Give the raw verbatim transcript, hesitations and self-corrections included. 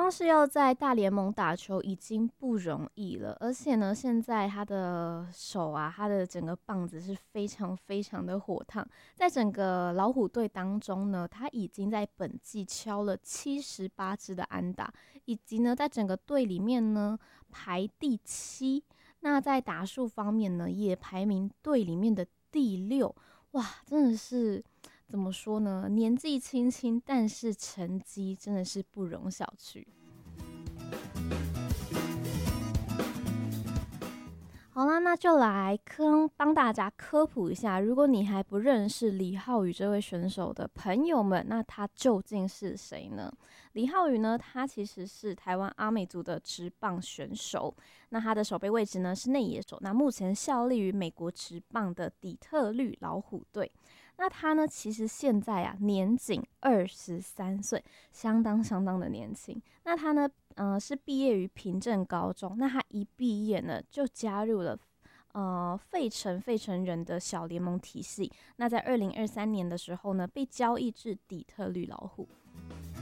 光是要在大联盟打球已经不容易了，而且呢，现在他的手啊，他的整个棒子是非常非常的火烫。在整个老虎队当中呢，他已经在本季敲了七十八支的安打，以及呢，在整个队里面呢排第七。那在打数方面呢，也排名队里面的第六。哇，真的是怎么说呢？年纪轻轻，但是成绩真的是不容小觑。好啦，那就来科帮大家科普一下，如果你还不认识李浩宇这位选手的朋友们，那他究竟是谁呢？李浩宇呢，他其实是台湾阿美族的职棒选手，那他的守备位置呢是内野手，那目前效力于美国职棒的底特律老虎队。那他呢，其实现在啊年仅二十三岁，相当相当的年轻。那他呢，呃，是毕业于平镇高中。那他一毕业呢，就加入了呃费城费城人的小联盟体系。那在二零二三年的时候呢，被交易至底特律老虎。